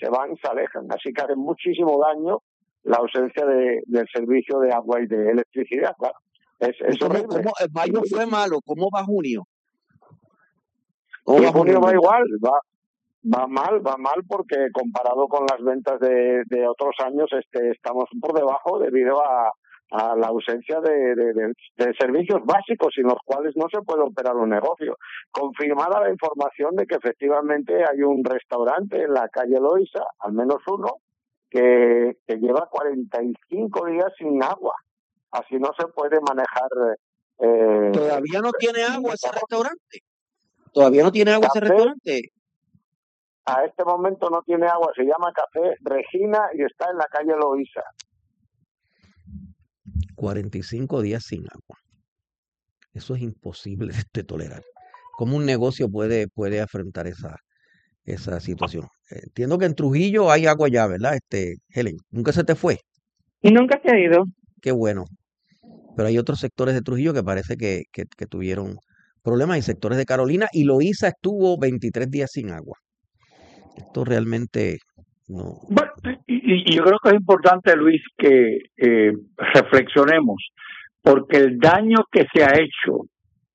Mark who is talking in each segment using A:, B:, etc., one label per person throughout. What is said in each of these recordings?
A: se van, se alejan. Así que hace muchísimo daño la ausencia del servicio de agua y de electricidad, claro. Es horrible.
B: Mayo fue malo, ¿cómo va junio?
A: Y junio va igual, va mal porque comparado con las ventas de otros años estamos por debajo debido a la ausencia de servicios básicos sin los cuales no se puede operar un negocio. Confirmada la información de que efectivamente hay un restaurante en la calle Loíza, al menos uno, que lleva 45 días sin agua. Así no se puede manejar.
B: ¿Todavía no tiene agua ese restaurante? ¿Todavía no tiene agua ese restaurante?
A: A este momento no tiene agua, se llama Café Regina y está en la calle Loíza.
B: 45 días sin agua. Eso es imposible de tolerar. ¿Cómo un negocio puede afrontar esa situación? Entiendo que en Trujillo hay agua ya, ¿verdad? Helen, ¿nunca se te fue?
C: Nunca se ha ido.
B: Qué bueno. Pero hay otros sectores de Trujillo que parece que tuvieron problemas, y sectores de Carolina, y Loíza estuvo 23 días sin agua. Esto realmente no.
D: Bueno, y yo creo que es importante, Luis, que reflexionemos, porque el daño que se ha hecho,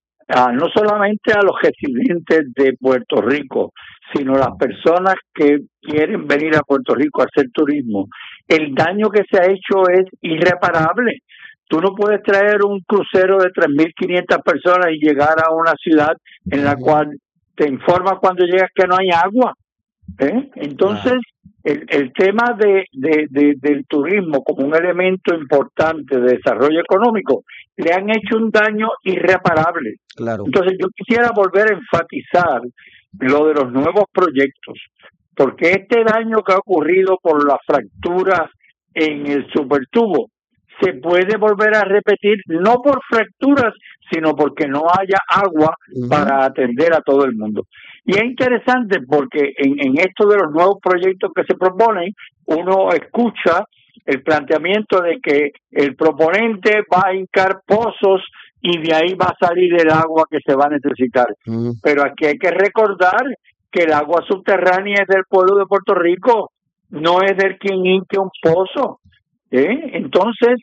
D: no solamente a los residentes de Puerto Rico, sino a las personas que quieren venir a Puerto Rico a hacer turismo, el daño que se ha hecho es irreparable. Tú no puedes traer un crucero de 3.500 personas y llegar a una ciudad en la cual te informa cuando llegas que no hay agua. Entonces, el tema del turismo como un elemento importante de desarrollo económico le han hecho un daño irreparable.
B: Claro.
D: Entonces, yo quisiera volver a enfatizar lo de los nuevos proyectos, porque este daño que ha ocurrido por la fractura en el supertubo se puede volver a repetir, no por fracturas, sino porque no haya agua para atender a todo el mundo. Y es interesante porque en esto de los nuevos proyectos que se proponen, uno escucha el planteamiento de que el proponente va a hincar pozos y de ahí va a salir el agua que se va a necesitar. Pero aquí hay que recordar que el agua subterránea es del pueblo de Puerto Rico, no es del quien hinque un pozo. Entonces,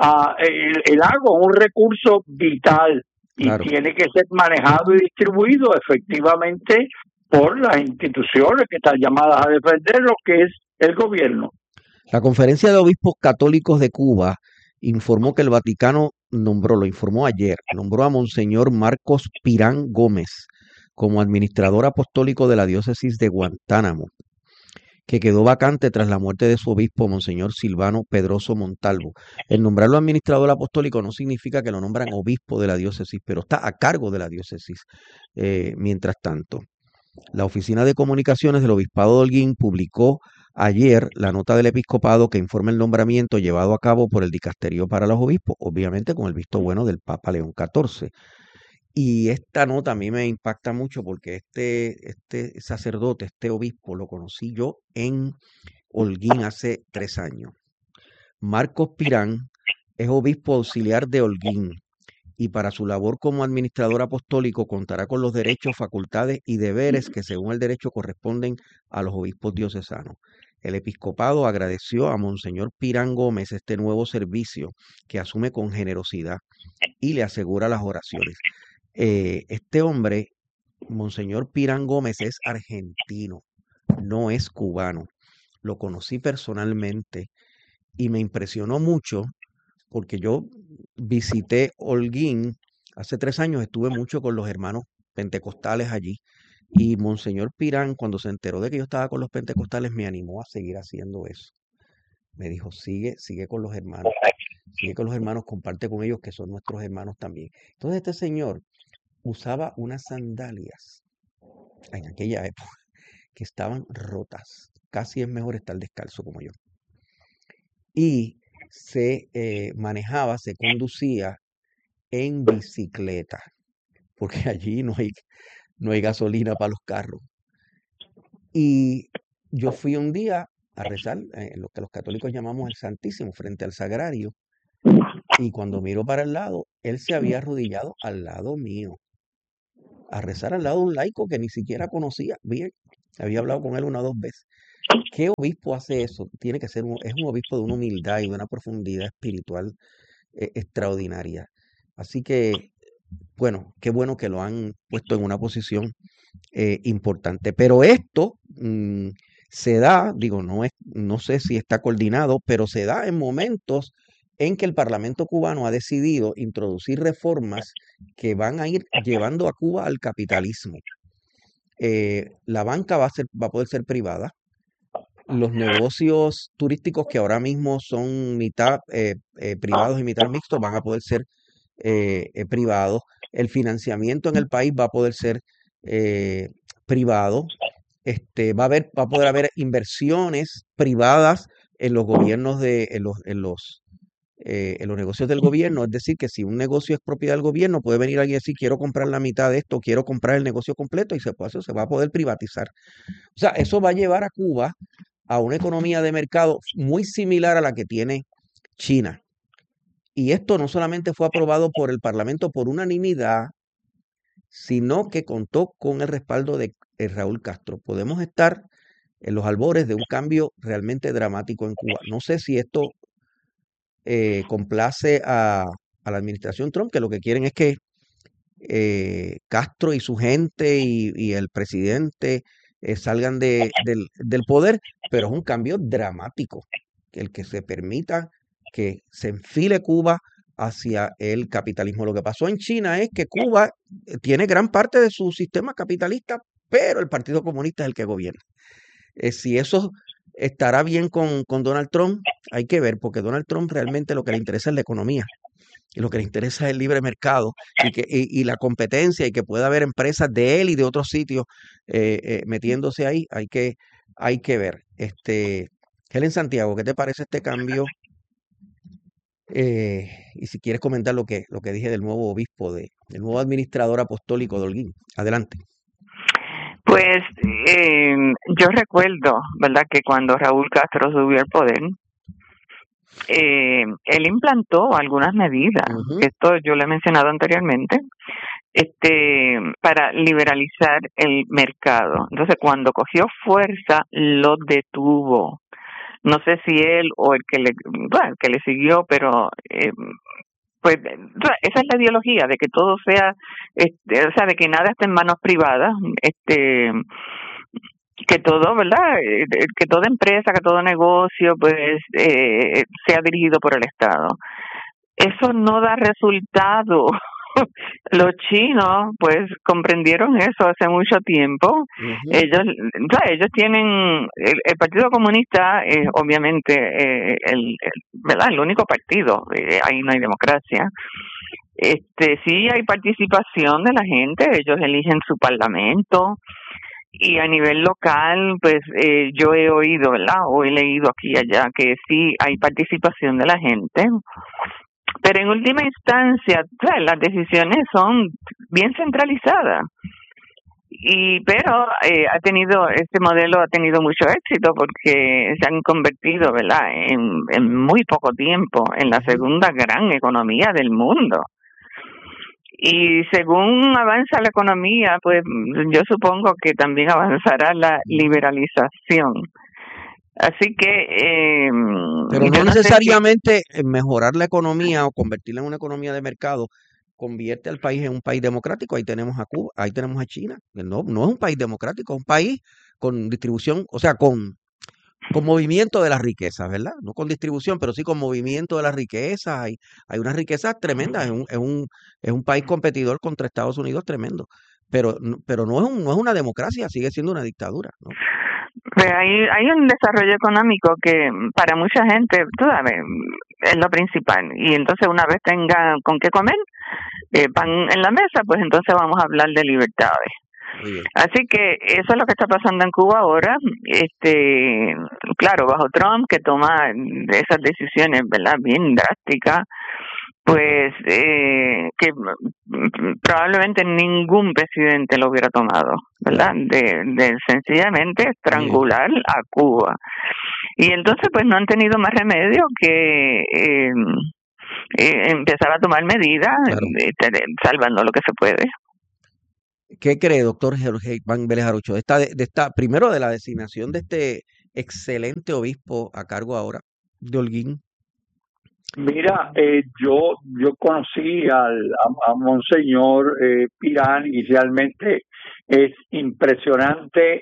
D: el agua es un recurso vital y tiene que ser manejado y distribuido efectivamente por las instituciones que están llamadas a defender lo que es el gobierno.
B: La Conferencia de Obispos Católicos de Cuba informó que el Vaticano lo informó ayer, nombró a Monseñor Marcos Pirán Gómez como administrador apostólico de la diócesis de Guantánamo, que quedó vacante tras la muerte de su obispo, Monseñor Silvano Pedroso Montalvo. El nombrarlo administrador apostólico no significa que lo nombran obispo de la diócesis, pero está a cargo de la diócesis mientras tanto. La Oficina de Comunicaciones del Obispado de Holguín publicó ayer la nota del episcopado que informa el nombramiento llevado a cabo por el Dicasterio para los Obispos, obviamente con el visto bueno del Papa León XIV. Y esta nota a mí me impacta mucho porque este sacerdote, este obispo, lo conocí yo en Holguín hace 3 años. Marcos Pirán es obispo auxiliar de Holguín y para su labor como administrador apostólico contará con los derechos, facultades y deberes que según el derecho corresponden a los obispos diocesanos. El episcopado agradeció a Monseñor Pirán Gómez este nuevo servicio que asume con generosidad y le asegura las oraciones. Este hombre, Monseñor Pirán Gómez, es argentino, no es cubano. Lo conocí personalmente y me impresionó mucho porque yo visité Holguín hace 3 años, estuve mucho con los hermanos pentecostales allí y Monseñor Pirán, cuando se enteró de que yo estaba con los pentecostales, me animó a seguir haciendo eso. Me dijo, sigue con los hermanos, comparte con ellos que son nuestros hermanos también. Entonces este señor usaba unas sandalias en aquella época que estaban rotas. Casi es mejor estar descalzo como yo. Y se conducía en bicicleta, porque allí no hay gasolina para los carros. Y yo fui un día a rezar lo que los católicos llamamos el Santísimo, frente al Sagrario, y cuando miro para el lado, él se había arrodillado al lado mío, a rezar al lado de un laico que ni siquiera conocía bien. Había hablado con él 1 o 2 veces. ¿Qué obispo hace eso? Tiene que ser es un obispo de una humildad y de una profundidad espiritual extraordinaria. Así que, qué bueno que lo han puesto en una posición importante. Pero esto se da, digo, no sé si está coordinado, pero se da en momentos en que el Parlamento cubano ha decidido introducir reformas que van a ir llevando a Cuba al capitalismo. La banca va a poder ser privada. Los negocios turísticos que ahora mismo son mitad privados y mitad mixtos van a poder ser privados. El financiamiento en el país va a poder ser privado. Va a poder haber inversiones privadas en los gobiernos en los negocios del gobierno. Es decir, que si un negocio es propiedad del gobierno, puede venir alguien y decir, quiero comprar la mitad de esto, quiero comprar el negocio completo, y se va a poder privatizar. O sea, eso va a llevar a Cuba a una economía de mercado muy similar a la que tiene China. Y esto no solamente fue aprobado por el Parlamento por unanimidad, sino que contó con el respaldo de Raúl Castro. Podemos estar en los albores de un cambio realmente dramático en Cuba. No sé si esto complace a la administración Trump, que lo que quieren es que Castro y su gente y el presidente salgan del poder, pero es un cambio dramático, el que se permita que se enfile Cuba hacia el capitalismo. Lo que pasó en China es que Cuba tiene gran parte de su sistema capitalista, pero el Partido Comunista es el que gobierna. Si eso estará bien con Donald Trump, hay que ver, porque Donald Trump realmente lo que le interesa es la economía. Y lo que le interesa es el libre mercado y la competencia, y que pueda haber empresas de él y de otros sitios metiéndose ahí. Hay que ver. Helen Santiago, ¿qué te parece este cambio? Y si quieres comentar lo que dije del nuevo obispo, del nuevo administrador apostólico de Holguín. Adelante.
C: Pues yo recuerdo, ¿verdad?, que cuando Raúl Castro subió al poder, él implantó algunas medidas, que esto yo le he mencionado anteriormente, para liberalizar el mercado. Entonces, cuando cogió fuerza, lo detuvo. No sé si él o el que le siguió, pero pues esa es la ideología de que todo sea, o sea, de que nada esté en manos privadas, que todo, ¿verdad? Que toda empresa, que todo negocio, pues, sea dirigido por el Estado. Eso no da resultado. Los chinos, pues, comprendieron eso hace mucho tiempo. Ellos tienen, el Partido Comunista, obviamente, ¿verdad?, el único partido. Ahí no hay democracia. Sí hay participación de la gente. Ellos eligen su parlamento. Y a nivel local, pues yo he oído, ¿verdad?, o he leído aquí y allá que sí hay participación de la gente. Pero en última instancia, las decisiones son bien centralizadas. Pero este modelo ha tenido mucho éxito porque se han convertido, ¿verdad?, en muy poco tiempo en la segunda gran economía del mundo. Y según avanza la economía, pues yo supongo que también avanzará la liberalización. Así que...
B: pero no necesariamente mejorar la economía o convertirla en una economía de mercado convierte al país en un país democrático. Ahí tenemos a Cuba, ahí tenemos a China. No es un país democrático, es un país con distribución, o sea, con movimiento de las riquezas, ¿verdad? No con distribución, pero sí con movimiento de las riquezas. Hay unas riquezas tremendas. Es un país competidor contra Estados Unidos tremendo. Pero no es una democracia, sigue siendo una dictadura, ¿no?
C: Pues hay un desarrollo económico que para mucha gente, tú sabes, es lo principal. Y entonces una vez tengan con qué comer, pan en la mesa, pues entonces vamos a hablar de libertades. Así que eso es lo que está pasando en Cuba ahora. Claro, bajo Trump, que toma esas decisiones, ¿verdad?, bien drásticas, pues que probablemente ningún presidente lo hubiera tomado, ¿verdad?, de sencillamente estrangular a Cuba. Y entonces pues no han tenido más remedio que empezar a tomar medidas, salvando lo que se puede.
B: ¿Qué cree, doctor Germán Vélez Arocho, primero de la designación de este excelente obispo a cargo ahora de Holguín.
D: Mira, yo conocí a Monseñor Pirán y realmente es impresionante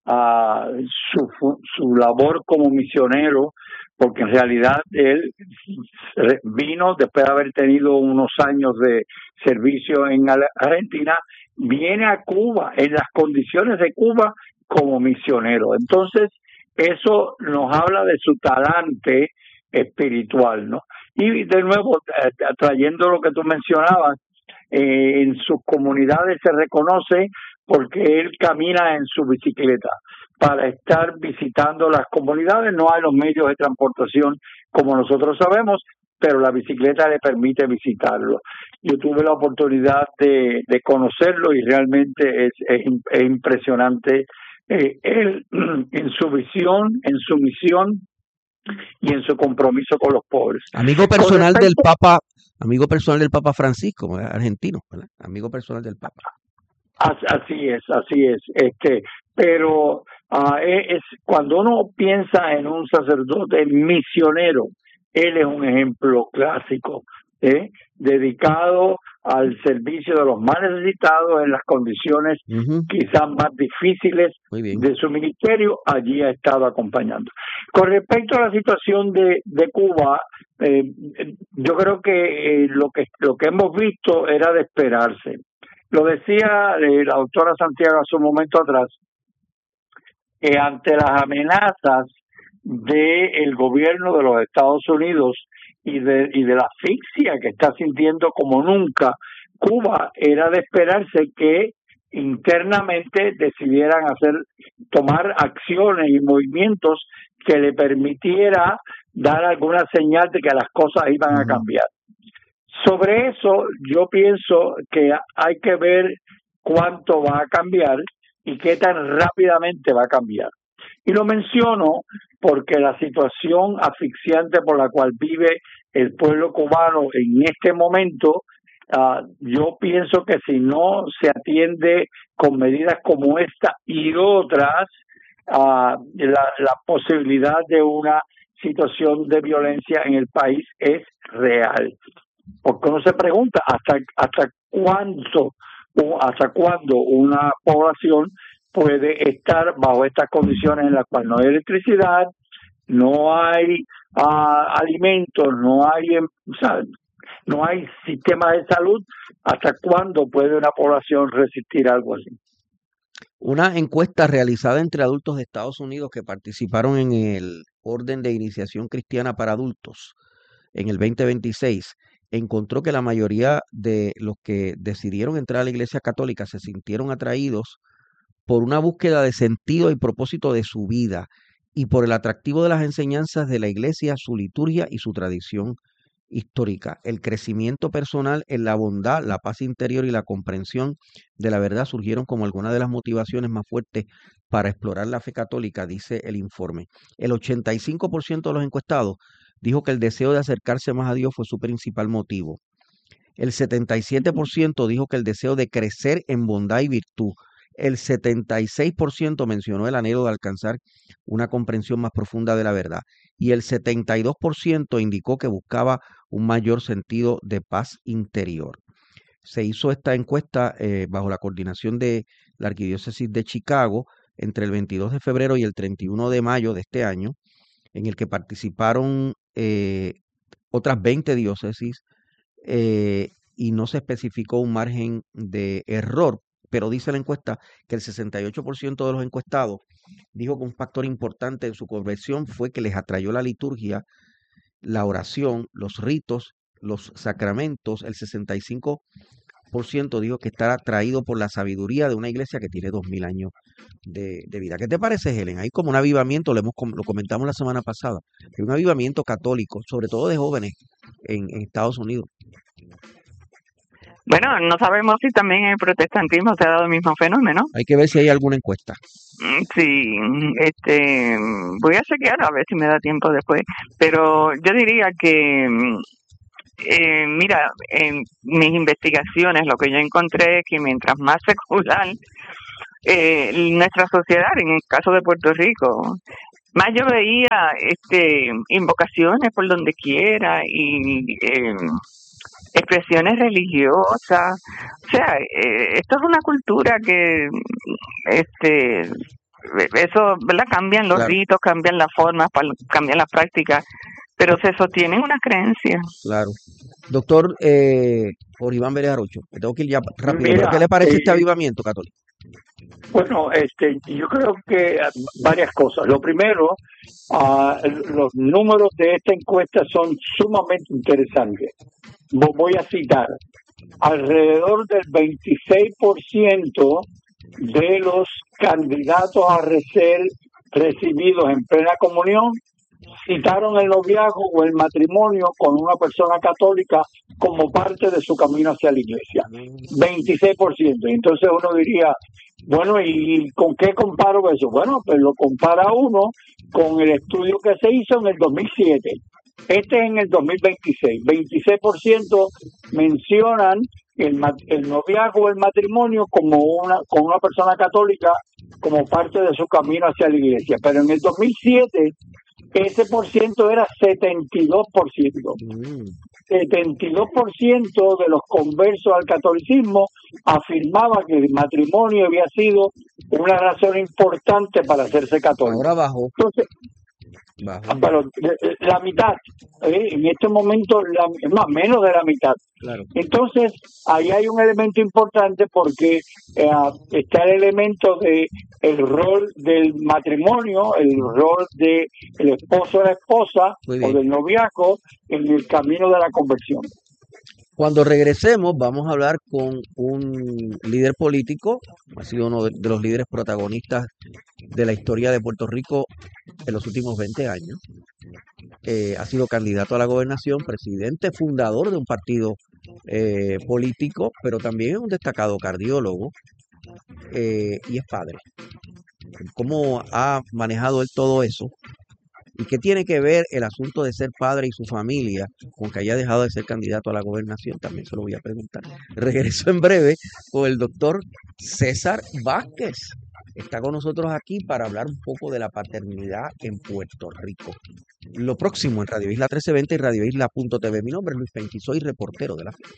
D: su labor como misionero, porque en realidad él vino después de haber tenido unos años de servicio en Argentina, viene a Cuba en las condiciones de Cuba como misionero. Entonces, eso nos habla de su talante espiritual, ¿no? Y de nuevo, trayendo lo que tú mencionabas, en sus comunidades se reconoce porque él camina en su bicicleta. Para estar visitando las comunidades no hay los medios de transportación como nosotros sabemos, pero la bicicleta le permite visitarlo. Yo tuve la oportunidad de conocerlo y realmente es impresionante él en su visión, en su misión y en su compromiso con los pobres.
B: Amigo personal del Papa Francisco, argentino, ¿verdad? Amigo personal del Papa.
D: Así es. Pero es cuando uno piensa en un sacerdote misionero, él es un ejemplo clásico, dedicado al servicio de los más necesitados en las condiciones quizás más difíciles de su ministerio. Allí ha estado acompañando. Con respecto a la situación de Cuba, yo creo que lo que hemos visto era de esperarse. Lo decía la doctora Santiago hace un momento atrás, que ante las amenazas del gobierno de los Estados Unidos y de la asfixia que está sintiendo como nunca Cuba, era de esperarse que internamente decidieran tomar acciones y movimientos que le permitiera dar alguna señal de que las cosas iban a cambiar. Sobre eso, yo pienso que hay que ver cuánto va a cambiar y qué tan rápidamente va a cambiar. Y lo menciono porque la situación asfixiante por la cual vive el pueblo cubano en este momento, yo pienso que si no se atiende con medidas como esta y otras, la posibilidad de una situación de violencia en el país es real. Porque uno se pregunta hasta cuándo una población puede estar bajo estas condiciones en las cuales no hay electricidad, no hay alimentos, no hay sistema de salud. ¿Hasta cuándo puede una población resistir algo así?
B: Una encuesta realizada entre adultos de Estados Unidos que participaron en el Orden de Iniciación Cristiana para Adultos en el 2026 encontró que la mayoría de los que decidieron entrar a la Iglesia Católica se sintieron atraídos por una búsqueda de sentido y propósito de su vida y por el atractivo de las enseñanzas de la Iglesia, su liturgia y su tradición histórica. El crecimiento personal en la bondad, la paz interior y la comprensión de la verdad surgieron como algunas de las motivaciones más fuertes para explorar la fe católica, dice el informe. El 85% de los encuestados dijo que el deseo de acercarse más a Dios fue su principal motivo. El 77% dijo que el deseo de crecer en bondad y virtud. El 76% mencionó el anhelo de alcanzar una comprensión más profunda de la verdad. Y el 72% indicó que buscaba un mayor sentido de paz interior. Se hizo esta encuesta bajo la coordinación de la Arquidiócesis de Chicago entre el 22 de febrero y el 31 de mayo de este año, en el que participaron otras 20 diócesis y no se especificó un margen de error, pero dice la encuesta que el 68% de los encuestados dijo que un factor importante en su conversión fue que les atrayó la liturgia, la oración, los ritos, los sacramentos. El 65% dijo que está atraído por la sabiduría de una iglesia que tiene 2000 años de vida. ¿Qué te parece, Helen? Hay como un avivamiento, lo comentamos la semana pasada, que un avivamiento católico, sobre todo de jóvenes en Estados Unidos.
C: Bueno, no sabemos si también en el protestantismo se ha dado el mismo fenómeno.
B: Hay que ver si hay alguna encuesta.
C: Sí, voy a chequear a ver si me da tiempo después, pero yo diría que mira, en mis investigaciones lo que yo encontré es que mientras más secular nuestra sociedad, en el caso de Puerto Rico, Más yo veía invocaciones por donde quiera y expresiones religiosas. O sea, esto es una cultura que eso, ¿verdad? Cambian los
B: Claro.
C: ritos, cambian las formas, cambian las prácticas, pero se sostienen unas creencias.
B: Claro. Doctor por Iván Vélez Arocho, me tengo que ir ya rápido, pero
D: Mira,
B: ¿qué le parece este avivamiento católico?
D: bueno, yo creo que varias cosas. Lo primero, los números de esta encuesta son sumamente interesantes. Voy a citar, alrededor del 26% de los candidatos a ser recibidos en plena comunión citaron el noviazgo o el matrimonio con una persona católica como parte de su camino hacia la iglesia. 26%. Entonces uno diría, bueno, ¿y con qué comparo eso? Bueno, pues lo compara uno con el estudio que se hizo en el 2007. Este es en el 2026. 26% mencionan el noviazgo o el matrimonio con una persona católica como parte de su camino hacia la iglesia. Pero en el 2007 ese por ciento era 72%. 72% de los conversos al catolicismo afirmaba que el matrimonio había sido una razón importante para hacerse católico.
B: Ahora bajó.
D: Entonces, pero la mitad, en este momento menos de la mitad.
B: Claro.
D: Entonces, ahí hay un elemento importante porque está el elemento de el rol del matrimonio, el rol de el esposo o la esposa o del noviazgo en el camino de la conversión.
B: Cuando regresemos vamos a hablar con un líder político, ha sido uno de los líderes protagonistas de la historia de Puerto Rico en los últimos 20 años. Ha sido candidato a la gobernación, presidente fundador de un partido político, pero también es un destacado cardiólogo y es padre. ¿Cómo ha manejado él todo eso? ¿Y qué tiene que ver el asunto de ser padre y su familia con que haya dejado de ser candidato a la gobernación? También se lo voy a preguntar. Regreso en breve con el doctor César Vázquez. Está con nosotros aquí para hablar un poco de la paternidad en Puerto Rico. Lo próximo en Radio Isla 1320 y radioisla.tv. Mi nombre es Luis Penchi, soy reportero de La Fe.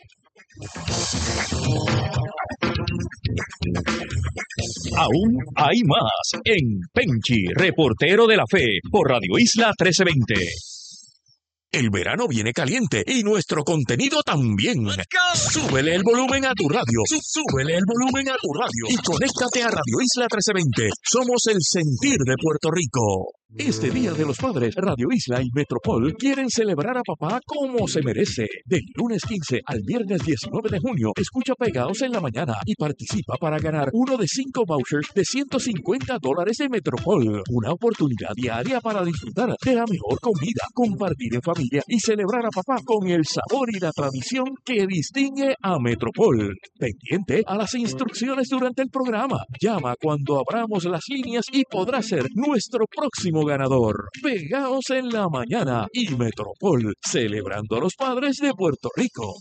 E: Aún hay más en Penchi, reportero de La Fe, por Radio Isla 1320. El verano viene caliente y nuestro contenido también. Súbele el volumen a tu radio. Súbele el volumen a tu radio. Y conéctate a Radio Isla 1320. Somos el sentir de Puerto Rico. Este Día de los Padres, Radio Isla y Metropol quieren celebrar a papá como se merece. Del lunes 15 al viernes 19 de junio, escucha Pegados en la Mañana y participa para ganar uno de 5 vouchers de $150 de Metropol. Una oportunidad diaria para disfrutar de la mejor comida, compartir en familia y celebrar a papá con el sabor y la tradición que distingue a Metropol. Pendiente a las instrucciones durante el programa. Llama cuando abramos las líneas y podrás ser nuestro próximo ganador. Pegaos en la Mañana y Metropol, celebrando a los padres de Puerto Rico.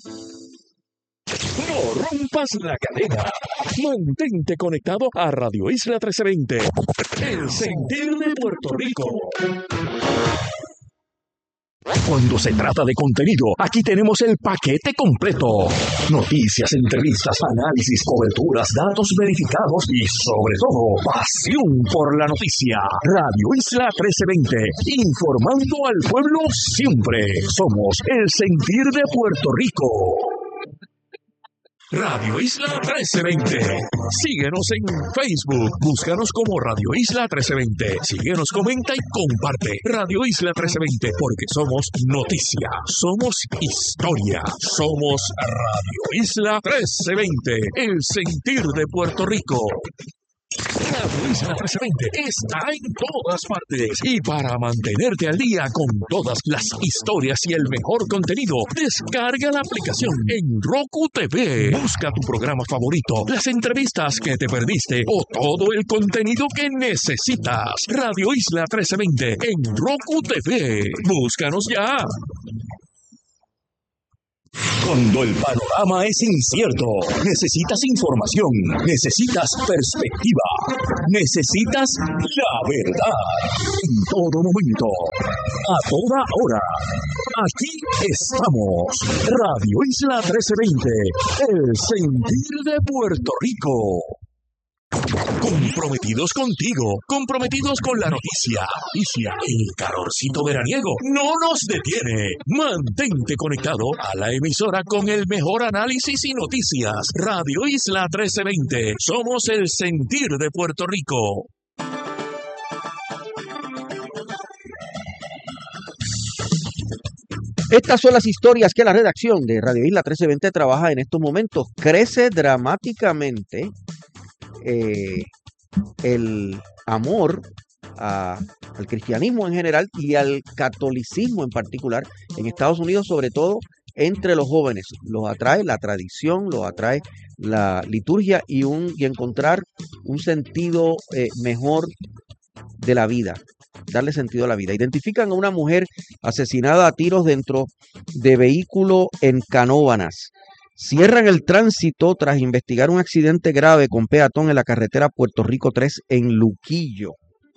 E: No rompas la cadena. Mantente conectado a Radio Isla 1320. El sentir de Puerto Rico. Cuando se trata de contenido, aquí tenemos el paquete completo. Noticias, entrevistas, análisis, coberturas, datos verificados y, sobre todo, pasión por la noticia. Radio Isla 1320, informando al pueblo siempre. Somos el sentir de Puerto Rico. Radio Isla 1320. Síguenos en Facebook. Búscanos como Radio Isla 1320. Síguenos, comenta y comparte. Radio Isla 1320, porque somos noticia, somos historia, somos Radio Isla 1320, el sentir de Puerto Rico. Radio Isla 1320 está en todas partes y para mantenerte al día con todas las historias y el mejor contenido, descarga la aplicación en Roku TV. Busca tu programa favorito, las entrevistas que te perdiste o todo el contenido que necesitas. Radio Isla 1320 en Roku TV. Búscanos ya. Cuando el panorama es incierto, necesitas información, necesitas perspectiva. Necesitas la verdad en todo momento, a toda hora. Aquí estamos, Radio Isla 1320, el sentir de Puerto Rico. Comprometidos contigo, comprometidos con la noticia. El calorcito veraniego no nos detiene. Mantente conectado a la emisora con el mejor análisis y noticias. Radio Isla 1320. Somos el sentir de Puerto Rico.
B: Estas son las historias que la redacción de Radio Isla 1320 trabaja en estos momentos. Crece dramáticamente el amor al cristianismo en general y al catolicismo en particular en Estados Unidos, sobre todo entre los jóvenes. Los atrae la tradición, los atrae la liturgia y encontrar un sentido mejor de la vida, darle sentido a la vida. Identifican a una mujer asesinada a tiros dentro de vehículo en Canóvanas. Cierran el tránsito tras investigar un accidente grave con peatón en la carretera Puerto Rico 3 en Luquillo.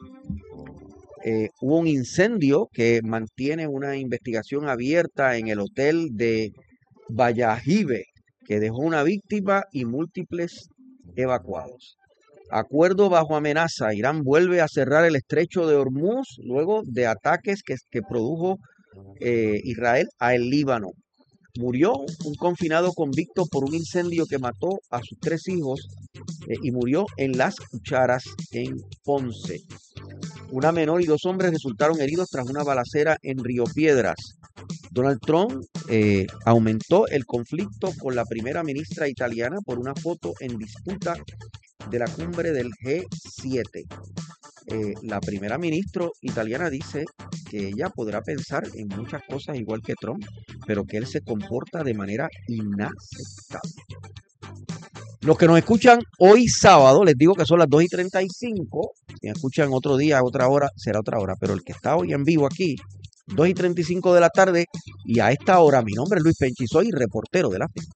B: Hubo un incendio que mantiene una investigación abierta en el hotel de Vallajive, que dejó una víctima y múltiples evacuados. Acuerdo bajo amenaza. Irán vuelve a cerrar el estrecho de Hormuz luego de ataques que produjo Israel a el Líbano. Murió un confinado convicto por un incendio que mató a sus 3 hijos y murió en Las Cucharas, en Ponce. Una menor y 2 hombres resultaron heridos tras una balacera en Río Piedras. Donald Trump aumentó el conflicto con la primera ministra italiana por una foto en disputa de la cumbre del G7. La primera ministra italiana dice que ella podrá pensar en muchas cosas igual que Trump, pero que él se comporta de manera inaceptable. Los que nos escuchan hoy sábado, les digo que son las 2:35. Si me escuchan otro día, otra hora, será otra hora. Pero el que está hoy en vivo aquí, 2:35 de la tarde, y a esta hora, mi nombre es Luis Penchi, soy reportero de la Fe.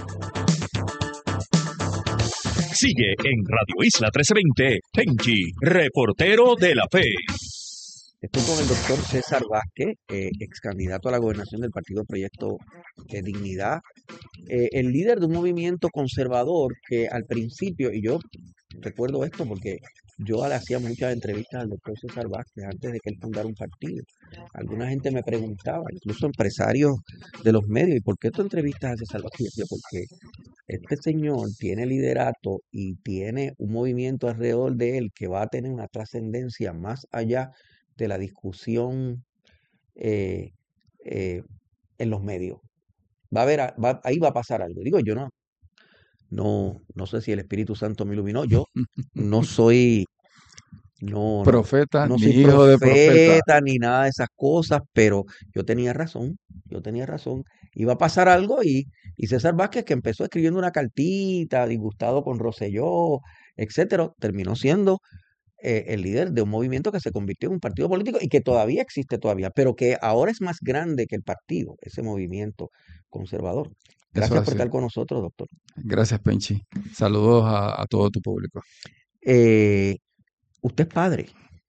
E: Sigue en Radio Isla 1320, Penchi, reportero de la Fe.
B: Estoy con el doctor César Vázquez, ex candidato a la gobernación del partido Proyecto Dignidad, el líder de un movimiento conservador que al principio, y yo recuerdo esto porque yo le hacía muchas entrevistas al doctor César Vázquez antes de que él fundara un partido. Alguna gente me preguntaba, incluso empresarios de los medios, ¿y por qué tú entrevistas a César Vázquez? Yo decía, porque este señor tiene liderato y tiene un movimiento alrededor de él que va a tener una trascendencia más allá de la discusión en los medios. Ahí va a pasar algo. Digo, yo no sé si el Espíritu Santo me iluminó. Yo no soy
F: profeta,
B: no
F: ni
B: soy
F: hijo de profeta.
B: profeta ni nada de esas cosas, pero yo tenía razón. Iba a pasar algo y César Vázquez, que empezó escribiendo una cartita, disgustado con Rosselló, etcétera, terminó siendo el líder de un movimiento que se convirtió en un partido político y que todavía existe pero que ahora es más grande que el partido, ese movimiento conservador. Gracias por estar con nosotros, doctor.
F: Gracias, Penchi. Saludos a todo tu público.
B: ¿Usted es padre?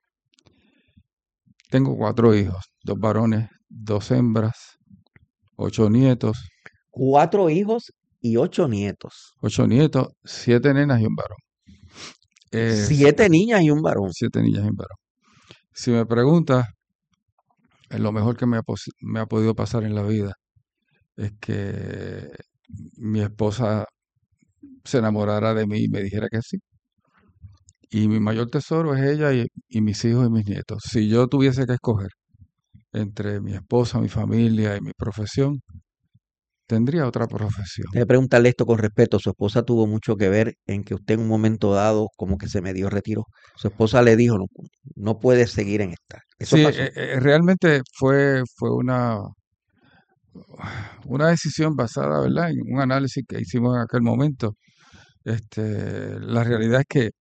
F: Tengo 4 hijos, 2 varones, 2 hembras, 8 nietos.
B: 4 hijos y 8 nietos.
F: 8 nietos, 7 nenas y un varón.
B: 7 niñas y un varón.
F: 7 niñas y un varón. Si me preguntas, lo mejor que me ha podido pasar en la vida es que mi esposa se enamorara de mí y me dijera que sí. Y mi mayor tesoro es ella y mis hijos y mis nietos. Si yo tuviese que escoger entre mi esposa, mi familia y mi profesión, tendría otra profesión.
B: Debe preguntarle esto con respeto. Su esposa tuvo mucho que ver en que usted en un momento dado como que se medio retiró. Su esposa le dijo, no puedes seguir en esta. ¿Eso
F: Sí,
B: pasó?
F: realmente fue una decisión basada, ¿verdad?, en un análisis que hicimos en aquel momento. La realidad es que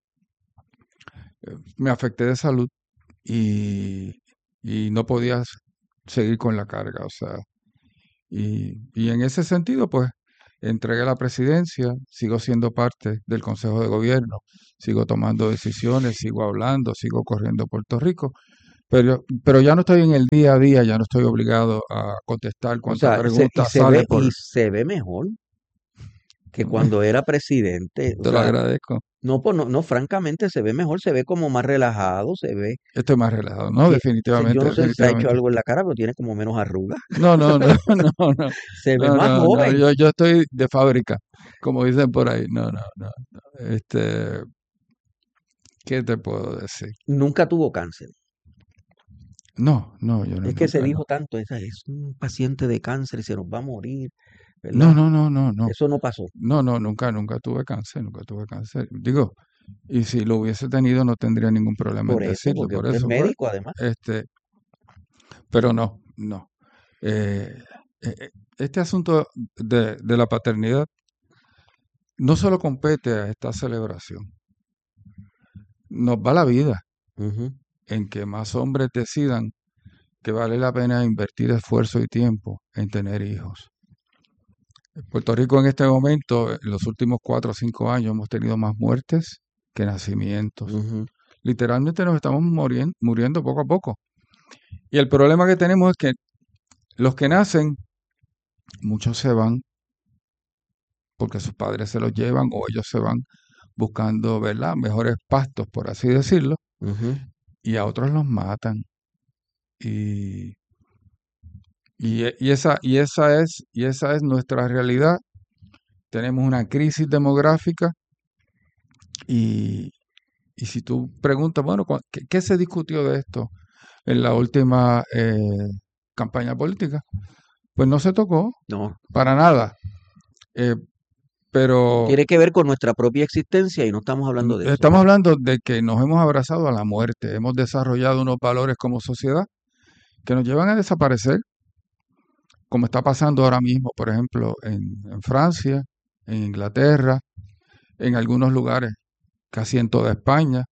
F: me afecté de salud y no podía seguir con la carga, o sea, y en ese sentido, pues, entregué la presidencia, sigo siendo parte del Consejo de Gobierno, sigo tomando decisiones, sigo hablando, sigo corriendo Puerto Rico, pero ya no estoy en el día a día, ya no estoy obligado a contestar
B: O
F: cuanta
B: sea,
F: pregunta sale por...
B: y se ve mejor que cuando era presidente. O
F: Te lo
B: sea,
F: agradezco.
B: no, pues no, francamente se ve mejor, se ve como más relajado, se ve.
F: Estoy más relajado, ¿no?
B: Yo
F: Definitivamente,
B: no sé si se ha hecho
F: definitivamente.
B: algo en la cara, pero tiene como menos arrugas.
F: No, no, no, no, no,
B: Se ve
F: no,
B: más
F: no, no,
B: joven.
F: yo estoy de fábrica, como dicen por ahí. No, no, no, no. ¿Qué te puedo decir?
B: Nunca tuvo cáncer.
F: No, no, yo no,
B: Es que se
F: nunca, no.
B: dijo tanto, es un paciente de cáncer y se nos va a morir,
F: No,
B: ¿verdad?
F: no, no, no, no.
B: Eso no pasó.
F: No, no, nunca tuve cáncer, nunca tuve cáncer. Digo, y si lo hubiese tenido no tendría ningún problema en
B: Por eso,
F: decirlo,
B: porque
F: por
B: usted es
F: eso fue.
B: médico además.
F: Pero no, no. Eh, este asunto de la paternidad no solo compete a esta celebración, nos va la vida
B: Ujú.
F: en que más hombres decidan que vale la pena invertir esfuerzo y tiempo en tener hijos. En Puerto Rico en este momento, en los últimos 4 o 5 años, hemos tenido más muertes que nacimientos.
B: Ujú.
F: Literalmente nos estamos muriendo poco a poco. Y el problema que tenemos es que los que nacen, muchos se van porque sus padres se los llevan o ellos se van buscando, ¿verdad?, mejores pastos, por así decirlo,
B: Ujú.
F: y a otros los matan. Y, esa es nuestra realidad. Tenemos una crisis demográfica y si tú preguntas, bueno, ¿qué se discutió de esto en la última campaña política? Pues no se tocó
B: No,
F: para nada. Pero
B: tiene que ver con nuestra propia existencia y no estamos hablando de eso.
F: estamos hablando de que nos hemos abrazado a la muerte, hemos desarrollado unos valores como sociedad que nos llevan a desaparecer, como está pasando ahora mismo, por ejemplo, en Francia, en Inglaterra, en algunos lugares, casi en toda España.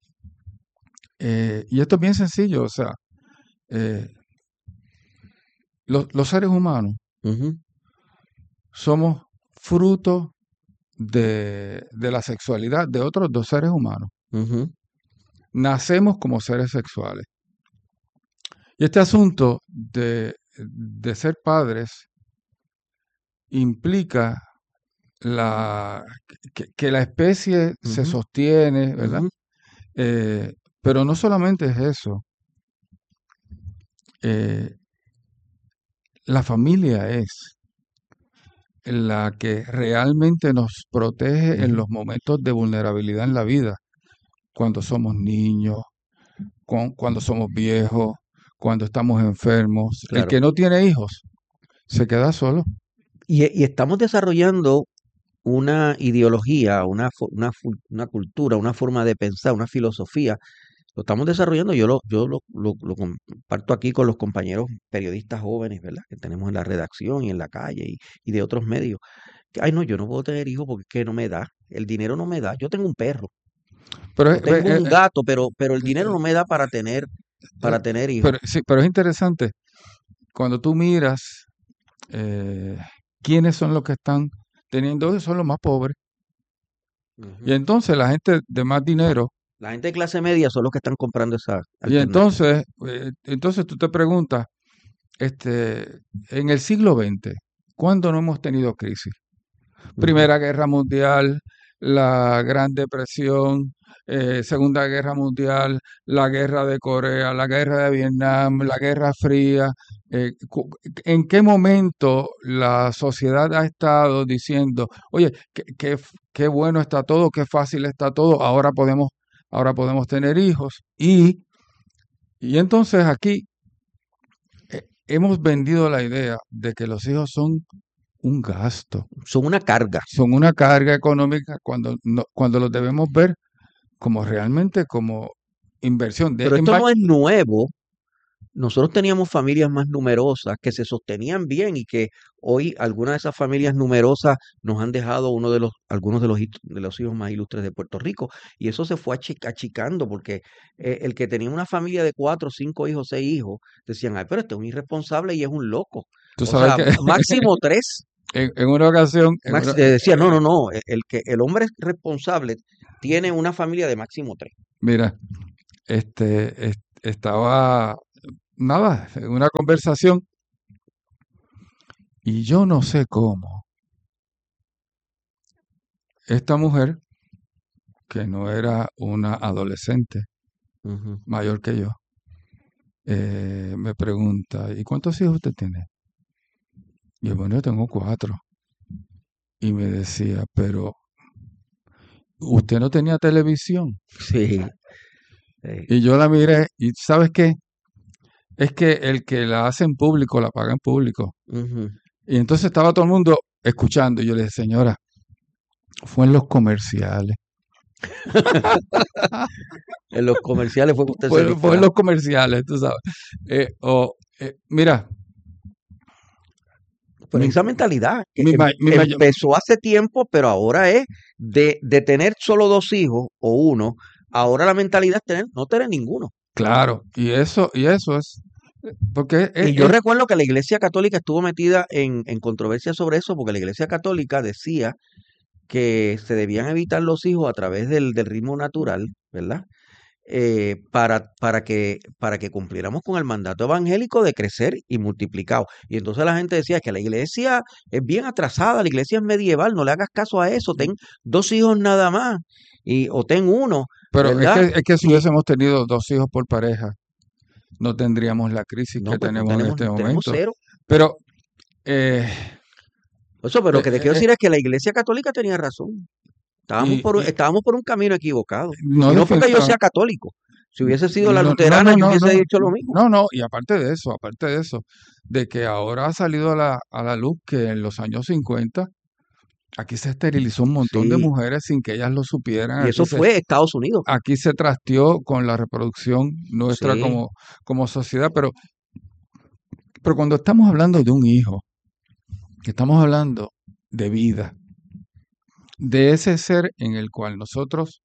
F: Y esto es bien sencillo, o sea, los seres humanos
B: Ujú.
F: somos fruto de la sexualidad de otros 2 seres humanos.
B: Ujú.
F: Nacemos como seres sexuales. Y este asunto de ser padres implica que la especie se
B: Ujú.
F: sostiene, ¿verdad?
B: Ujú.
F: Pero no solamente es eso. La familia es la que realmente nos protege en
B: Ujú.
F: los momentos de vulnerabilidad en la vida, cuando somos niños, cuando somos viejos, cuando estamos enfermos. El
B: Claro.
F: que no tiene hijos se queda solo.
B: Y estamos desarrollando una ideología, una cultura, una forma de pensar, una filosofía. Lo estamos desarrollando, yo lo comparto aquí con los compañeros periodistas jóvenes, ¿verdad? Que tenemos en la redacción y en la calle y de otros medios. Que, ay, no, yo no puedo tener hijos porque es que no me da. El dinero no me da. Yo tengo un perro,
F: Pero,
B: o tengo un gato, pero el dinero no me da para tener hijos.
F: sí, pero es interesante. Cuando tú miras quiénes son los que están teniendo hijos, son los más pobres. Y
B: Ujú.
F: entonces la gente de más dinero,
B: La gente de clase media son los que están comprando esa
F: y
B: alternativa.
F: entonces tú te preguntas, en el siglo XX, ¿cuándo no hemos tenido crisis?
B: Ujú.
F: Primera Guerra Mundial, la Gran Depresión, Segunda Guerra Mundial, la Guerra de Corea, la Guerra de Vietnam, la Guerra Fría. ¿En qué momento la sociedad ha estado diciendo, oye, qué bueno está todo, qué fácil está todo, ahora podemos tener hijos? Y entonces aquí hemos vendido la idea de que los hijos son un gasto,
B: Son una carga.
F: son una carga económica cuando los debemos ver como realmente como inversión.
B: Pero esto no es nuevo. Nosotros teníamos familias más numerosas que se sostenían bien y que hoy algunas de esas familias numerosas nos han dejado algunos de los hijos más ilustres de Puerto Rico. Y eso se fue achicando porque el que tenía una familia de 4, 5 hijos, 6 hijos, decían, ay, pero este es un irresponsable y es un loco.
F: Tú
B: O
F: sabes
B: sea,
F: que
B: máximo 3.
F: en una ocasión,
B: Max decía, no, el hombre responsable tiene una familia de máximo 3.
F: mira, estaba, nada, en una conversación y yo no sé cómo esta mujer, que no era una adolescente mayor que yo, me pregunta, ¿y cuántos hijos usted tiene? Y yo, bueno, yo tengo 4. Y me decía, pero usted no tenía televisión.
B: Sí.
F: Y yo la miré y ¿sabes qué? Es que el que la hace en público, la paga en público. Y entonces estaba todo el mundo escuchando. Y yo le dije, señora, fue en los comerciales.
B: En los comerciales fue que usted
F: Fue
B: se
F: en los comerciales, tú sabes. Mira.
B: Pero esa mentalidad que
F: mi
B: empezó hace tiempo, pero ahora es de tener solo 2 hijos o uno. Ahora la mentalidad es no tener ninguno.
F: Claro, y eso es porque
B: y yo recuerdo que la Iglesia Católica estuvo metida en controversia sobre eso, porque la Iglesia Católica decía que se debían evitar los hijos a través del ritmo natural, ¿verdad? Para que cumpliéramos con el mandato evangélico de crecer y multiplicar. Y entonces la gente decía que la iglesia es bien atrasada, la iglesia es medieval, no le hagas caso a eso, ten 2 hijos nada más, o ten uno.
F: Pero
B: ¿verdad?
F: es que si hubiésemos tenido 2 hijos por pareja, no tendríamos la crisis que tenemos en este momento.
B: 0.
F: Pero
B: lo que te quiero decir es que la Iglesia Católica tenía razón. Estábamos por un camino equivocado. No porque yo sea católico. Si hubiese sido la luterana, yo hubiese dicho lo mismo.
F: No, y aparte de eso, de que ahora ha salido a la luz que en los años 50 aquí se esterilizó un montón de mujeres sin que ellas lo supieran.
B: Y eso fue Estados Unidos.
F: Aquí se trasteó con la reproducción nuestra como sociedad, pero cuando estamos hablando de un hijo, que estamos hablando de vida, de ese ser en el cual nosotros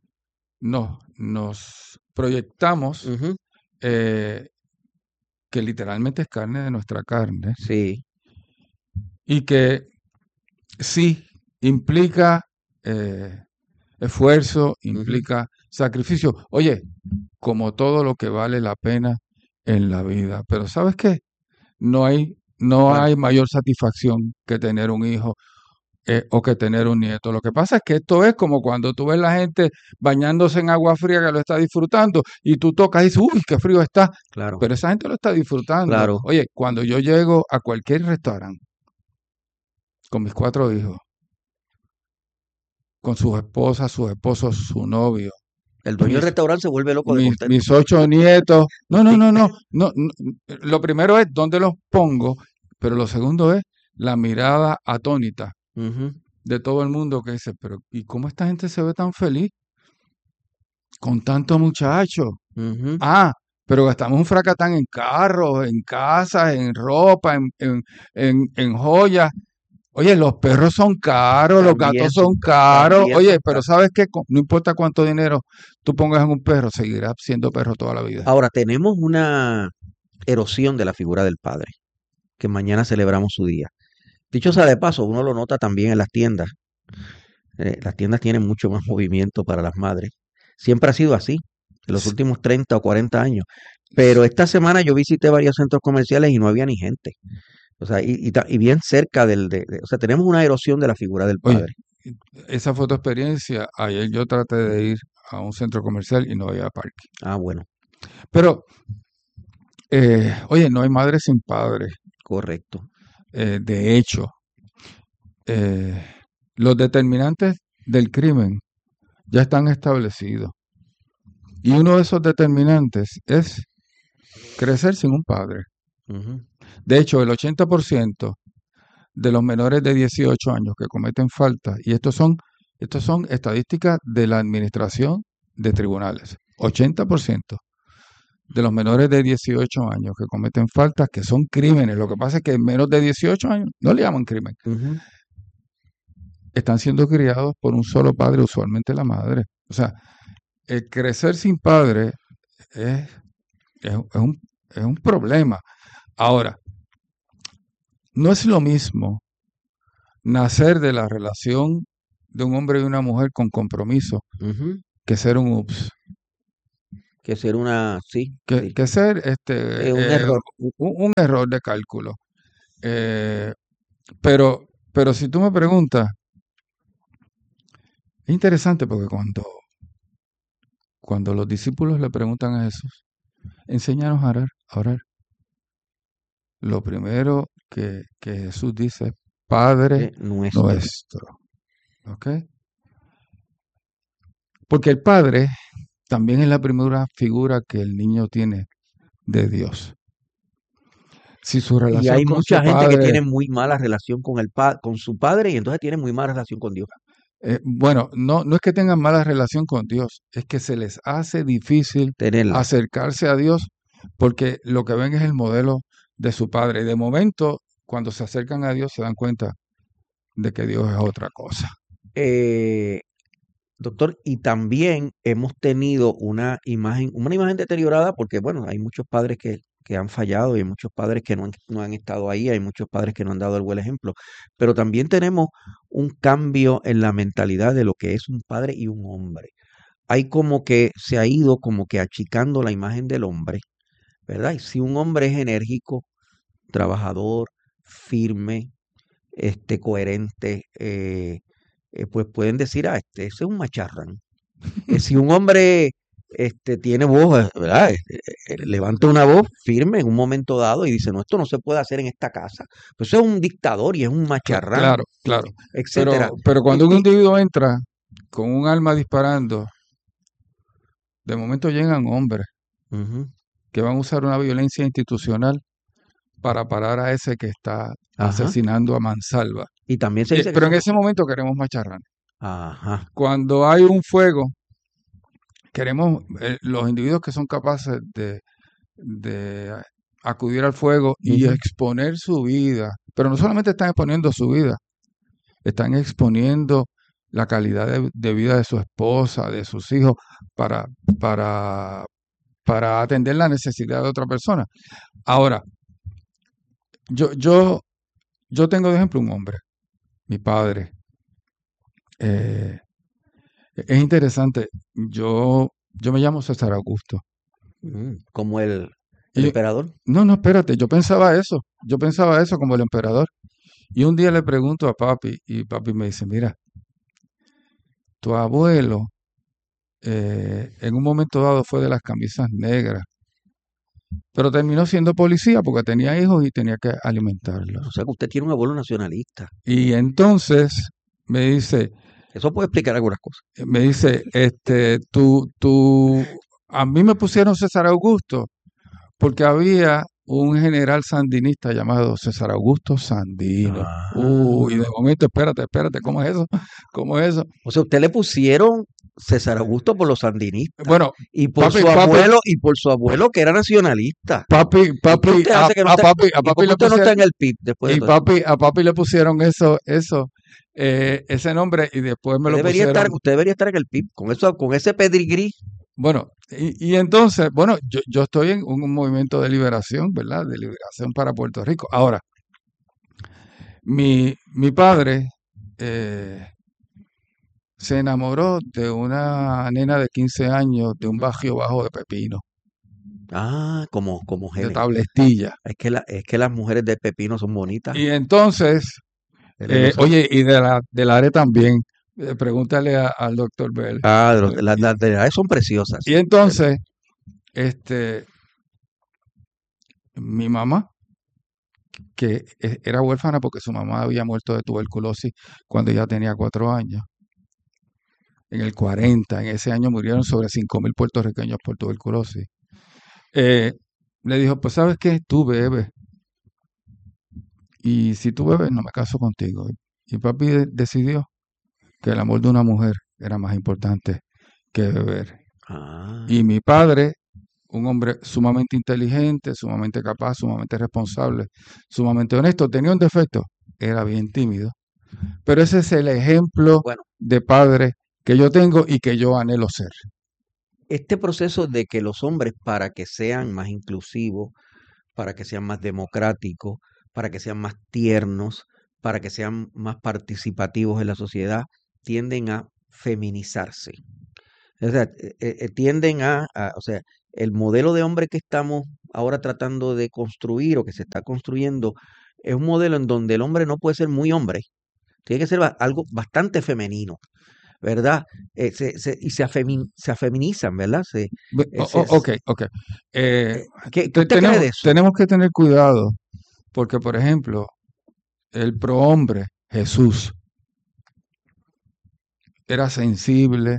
F: nos proyectamos, que literalmente es carne de nuestra carne, y que sí implica esfuerzo, implica sacrificio. Oye, como todo lo que vale la pena en la vida. Pero ¿sabes qué? No hay mayor satisfacción que tener un hijo o que tener un nieto. Lo que pasa es que esto es como cuando tú ves la gente bañándose en agua fría que lo está disfrutando y tú tocas y dices, uy, qué frío está.
B: Claro.
F: Pero esa gente lo está disfrutando.
B: Claro.
F: Oye, cuando yo llego a cualquier restaurante con mis 4 hijos, con sus esposas, sus esposos, su novio.
B: El dueño del restaurante se vuelve loco de contento.
F: Mis 8 nietos. No. Lo primero es dónde los pongo, pero lo segundo es la mirada atónita de todo el mundo que dice, pero ¿y cómo esta gente se ve tan feliz con tantos muchachos? Pero gastamos un fracatán en carros, en casas, en ropa, en joyas. Oye, los perros son caros, los gatos son caros. Oye, pero ¿sabes qué? No importa cuánto dinero tú pongas en un perro, seguirá siendo perro toda la vida.
B: Ahora, tenemos una erosión de la figura del padre, que mañana celebramos su día. Dicho sea de paso, uno lo nota también en las tiendas. Las tiendas tienen mucho más movimiento para las madres. Siempre ha sido así, en los últimos 30 o 40 años. Pero esta semana yo visité varios centros comerciales y no había ni gente. O sea, y bien cerca o sea, tenemos una erosión de la figura del padre.
F: Oye, esa fue tu experiencia. Ayer yo traté de ir a un centro comercial y no había parque.
B: Bueno.
F: Pero, oye, no hay madre sin padre.
B: Correcto.
F: De hecho, los determinantes del crimen ya están establecidos. Y uno de esos determinantes es crecer sin un padre. De hecho, el 80% de los menores de 18 años que cometen falta, y estos son estadísticas de la Administración de Tribunales, 80% de los menores de 18 años que cometen faltas, que son crímenes, lo que pasa es que menos de 18 años no le llaman crimen, están siendo criados por un solo padre, usualmente la madre. O sea, el crecer sin padre es un problema. Ahora, no es lo mismo nacer de la relación de un hombre y una mujer con compromiso
B: Ujú.
F: que ser un ups,
B: Que ser sí, sí,
F: que ser
B: un error.
F: un error de cálculo. Eh, pero si tú me preguntas, es interesante porque cuando los discípulos le preguntan a Jesús, enséñanos a orar. Lo primero que Jesús dice es, Padre
B: Nuestro.
F: nuestro. ¿Ok? Porque el Padre también es la primera figura que el niño tiene de Dios. Si su
B: Y
F: relación
B: hay
F: con
B: mucha
F: su
B: gente que
F: padre,
B: tiene muy mala relación con su padre y entonces tiene muy mala relación con Dios.
F: bueno, no es que tengan mala relación con Dios, es que se les hace difícil
B: Tenerla.
F: acercarse a Dios porque lo que ven es el modelo de su padre. Y de momento, cuando se acercan a Dios, se dan cuenta de que Dios es otra cosa.
B: Doctor, y también hemos tenido una imagen deteriorada porque, bueno, hay muchos padres que han fallado y hay muchos padres que no han estado ahí, hay muchos padres que no han dado el buen ejemplo, pero también tenemos un cambio en la mentalidad de lo que es un padre y un hombre. Hay como que se ha ido como que achicando la imagen del hombre, ¿verdad? Y si un hombre es enérgico, trabajador, firme, coherente, pues pueden decir, ese es un macharrán. Si un hombre tiene voz, ¿verdad? Levanta una voz firme en un momento dado y dice, no, esto no se puede hacer en esta casa. Pues eso es un dictador y es un macharrán,
F: Claro.
B: etcétera.
F: Pero cuando un
B: Y-
F: individuo entra con un arma disparando, de momento llegan hombres
B: Ujú,
F: que van a usar una violencia institucional para parar a ese que está
B: ajá.
F: asesinando a mansalva.
B: Y también se dice que
F: Pero en
B: son...
F: ese momento queremos macharranes.
B: Ajá.
F: Cuando hay un fuego, queremos los individuos que son capaces de acudir al fuego y
B: Ujú.
F: exponer su vida. Pero no solamente están exponiendo su vida, están exponiendo la calidad de vida de su esposa, de sus hijos, para, para, para atender la necesidad de otra persona. Ahora, yo, yo, yo tengo de ejemplo un hombre, mi padre. Eh, es interesante, yo me llamo César Augusto.
B: Como el
F: Y
B: emperador.
F: no, espérate, yo pensaba eso como el emperador. Y un día le pregunto a papi y papi me dice, mira, tu abuelo en un momento dado fue de las camisas negras, pero terminó siendo policía porque tenía hijos y tenía que alimentarlos.
B: O sea que usted tiene un abuelo nacionalista.
F: Y entonces me dice,
B: Eso puede explicar algunas cosas.
F: a mí me pusieron César Augusto porque había un general sandinista llamado César Augusto Sandino. Y de momento, espérate, ¿cómo es eso? ¿Cómo es eso?
B: O sea, usted le pusieron César Augusto por los sandinistas
F: Bueno,
B: y por
F: papi,
B: su
F: papi,
B: abuelo y por su abuelo que era nacionalista.
F: papi,
B: ¿Y qué
F: papi,
B: usted hace que no
F: a
B: está,
F: papi, a
B: y por
F: papi
B: qué
F: le
B: usted no está
F: pusieron,
B: en el PIB después de
F: y
B: todo eso?
F: a papi le pusieron ese nombre y después me lo pusieron.
B: Usted debería estar en el PIB con ese pedigrí.
F: Bueno, y entonces, bueno, yo estoy en un movimiento de liberación, ¿verdad? De liberación para Puerto Rico. Ahora, mi padre se enamoró de una nena de 15 años de un barrio bajo de Pepino,
B: Como
F: de
B: Helen.
F: Tablestilla.
B: Es que las mujeres de Pepino son bonitas.
F: Y entonces,
B: Él lo sabe.
F: oye, y de la ARE también, pregúntale al doctor Bell.
B: Las de edades son preciosas.
F: Y entonces, mi mamá, que era huérfana porque su mamá había muerto de tuberculosis cuando ella tenía 4 años. En el 40, en ese año murieron sobre 5.000 puertorriqueños por tuberculosis. Le dijo, pues ¿sabes qué? Tú bebes. Y si tú bebes, no me caso contigo. Y papi decidió que el amor de una mujer era más importante que beber. Y mi padre, un hombre sumamente inteligente, sumamente capaz, sumamente responsable, sumamente honesto, tenía un defecto, era bien tímido. Pero ese es el ejemplo
B: Bueno,
F: de padre que yo tengo y que yo anhelo ser.
B: este proceso de que los hombres, para que sean más inclusivos, para que sean más democráticos, para que sean más tiernos, para que sean más participativos en la sociedad, tienden a feminizarse. O sea, tienden o sea, el modelo de hombre que estamos ahora tratando de construir o que se está construyendo es un modelo en donde el hombre no puede ser muy hombre, tiene que ser algo bastante femenino, ¿verdad? Y se afeminizan, ¿verdad?
F: Ok.
B: ¿Qué usted cree de eso?
F: Tenemos que tener cuidado, porque, por ejemplo, el prohombre, Jesús, era sensible,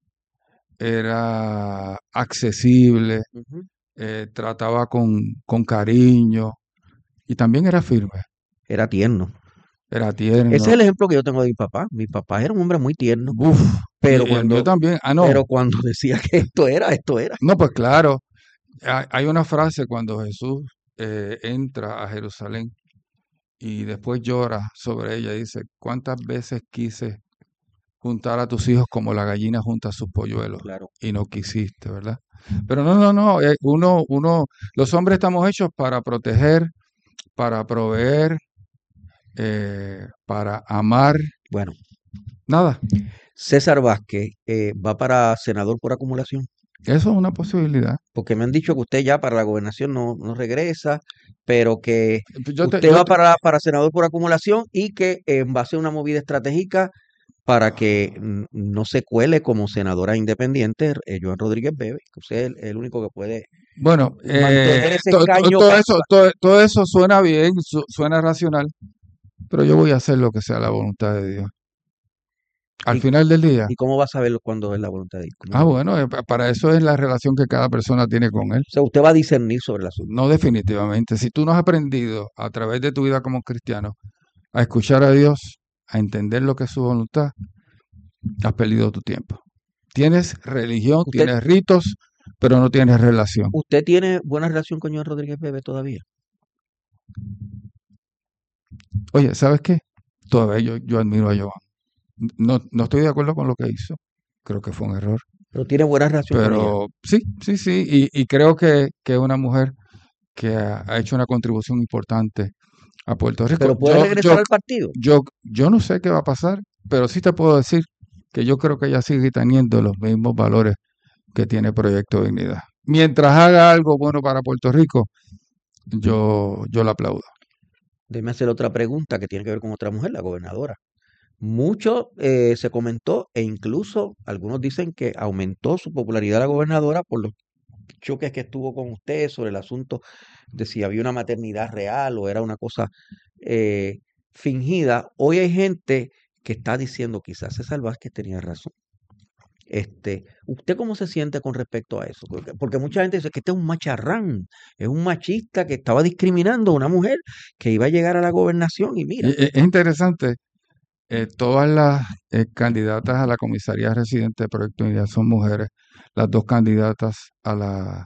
F: era accesible,
B: Ujú.
F: trataba con cariño y también era firme,
B: Era tierno.
F: era
B: Ese
F: tierno.
B: es el ejemplo que yo tengo de mi papá. Mi papá era un hombre muy tierno,
F: Uf,
B: pero
F: y el mío
B: cuando,
F: también. Ah, no.
B: pero cuando decía que esto era, esto era.
F: No, pues claro. Hay una frase cuando Jesús entra a Jerusalén y después llora sobre ella. Dice, ¿cuántas veces quise juntar a tus hijos como la gallina junta a sus polluelos?
B: Claro.
F: Y no quisiste, ¿verdad? Pero no. Los hombres estamos hechos para proteger, para proveer, para amar.
B: Bueno,
F: Nada.
B: César Vázquez va para senador por acumulación,
F: Eso es una posibilidad.
B: porque me han dicho que usted ya para la gobernación no regresa, pero que
F: Yo te-
B: usted
F: yo
B: va
F: te-
B: para senador por acumulación y que va a hacer una movida estratégica para que no se cuele como senadora independiente Joan Rodríguez Bebe, que usted es el único que puede
F: Bueno,
B: mantener ese escaño.
F: todo eso suena bien, suena racional, pero yo voy a hacer lo que sea la voluntad de Dios. Al
B: ¿Y,
F: final del día,
B: y cómo va a saber cuándo es la voluntad de Dios? ¿Cómo?
F: bueno, para eso es la relación que cada persona tiene con Él.
B: O sea, usted va a discernir sobre el asunto.
F: No definitivamente. Si tú no has aprendido a través de tu vida como cristiano a escuchar a Dios, a entender lo que es su voluntad, has perdido tu tiempo. Tienes religión,
B: Usted-
F: tienes ritos, pero no tienes relación.
B: ¿Usted tiene buena relación con Joan Rodríguez Bebe todavía?
F: Oye, ¿sabes qué? Todavía yo admiro a Joan. No estoy de acuerdo con lo que hizo. Creo que fue un error.
B: Pero tiene buena relación con ella.
F: Pero sí. Y creo que es una mujer que ha hecho una contribución importante a Puerto Rico.
B: Pero puede regresar al partido.
F: Yo no sé qué va a pasar, pero sí te puedo decir que yo creo que ella sigue teniendo los mismos valores que tiene Proyecto Dignidad. Mientras haga algo bueno para Puerto Rico, yo la aplaudo.
B: Déjeme hacer otra pregunta que tiene que ver con otra mujer, la gobernadora. Mucho se comentó e incluso algunos dicen que aumentó su popularidad la gobernadora por los choques que estuvo con usted sobre el asunto de si había una maternidad real o era una cosa fingida. Hoy hay gente que está diciendo quizás César Vázquez tenía razón. ¿Usted cómo se siente con respecto a eso? Porque mucha gente dice que este es un macharrán, es un machista que estaba discriminando a una mujer que iba a llegar a la gobernación y mira.
F: Es interesante, todas las candidatas a la comisaría residente de Proyecto Dignidad son mujeres. Las dos candidatas a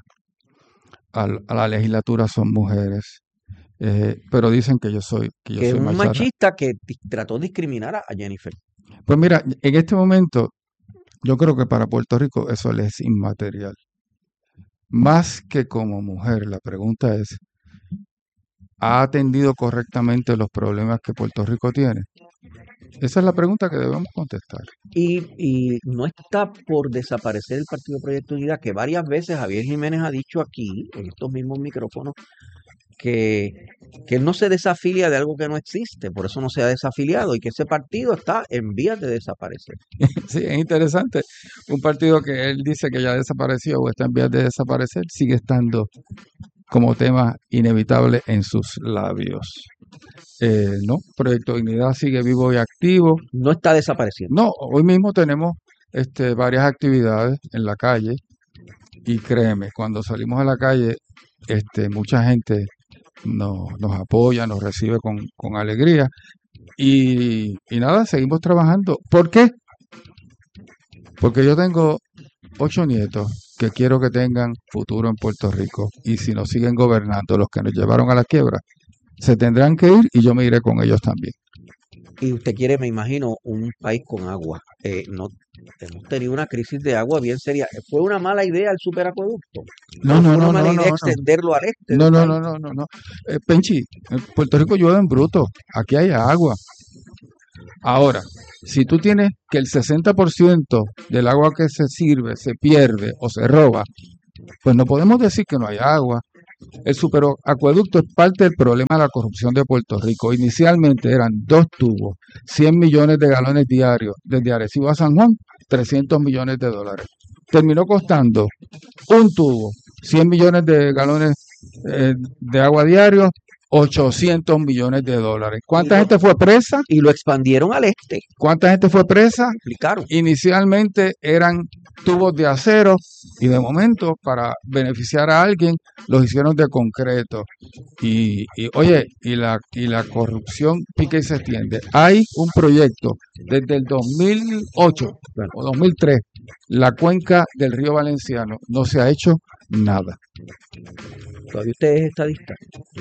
F: la legislatura son mujeres. Pero dicen que yo soy
B: Que es un
F: macharrán.
B: machista que trató de discriminar a Jennifer.
F: Pues mira, en este momento yo creo que para Puerto Rico eso le es inmaterial. Más que como mujer, la pregunta es, ¿ha atendido correctamente los problemas que Puerto Rico tiene? Esa es la pregunta que debemos contestar.
B: Y no está por desaparecer el Partido Proyecto Unidad, que varias veces Javier Jiménez ha dicho aquí, en estos mismos micrófonos, que él no se desafilia de algo que no existe, por eso no se ha desafiliado y que ese partido está en vías de desaparecer.
F: Sí, es interesante. Un partido que él dice que ya desapareció o está en vías de desaparecer, sigue estando como tema inevitable en sus labios. No, Proyecto Dignidad sigue vivo y activo.
B: No está desapareciendo.
F: No, hoy mismo tenemos varias actividades en la calle y créeme, cuando salimos a la calle, mucha gente nos apoya, nos recibe con alegría y nada, seguimos trabajando. ¿Por qué? Porque yo tengo 8 nietos que quiero que tengan futuro en Puerto Rico y si nos siguen gobernando los que nos llevaron a la quiebra, se tendrán que ir y yo me iré con ellos también.
B: Y usted quiere, me imagino, un país con agua. No, hemos tenido una crisis de agua bien seria. ¿Fue una mala idea el superacueducto?
F: No,
B: ¿O
F: no,
B: fue una
F: no,
B: mala
F: no,
B: idea
F: no, no.
B: extenderlo al este
F: No,
B: del
F: no,
B: país?
F: no, no, no, no. Penchi, en Puerto Rico llueve en bruto. Aquí hay agua. Ahora, si tú tienes que el 60% del agua que se sirve se pierde o se roba, pues no podemos decir que no hay agua. El superacueducto es parte del problema de la corrupción de Puerto Rico. Inicialmente eran 2 tubos, 100 millones de galones diarios, desde Arecibo a San Juan, 300 millones de dólares. Terminó costando un tubo, 100 millones de galones de agua diario, 800 millones de dólares. ¿Cuánta gente fue presa?
B: Y lo expandieron al este.
F: ¿Cuánta gente fue presa?
B: Explicaron.
F: Inicialmente eran tubos de acero y de momento para beneficiar a alguien los hicieron de concreto. Oye, y la corrupción pica y se extiende. Hay un proyecto desde el 2008 o 2003, la cuenca del río Valenciano, no se ha hecho nada.
B: ¿Todavía usted es estadista?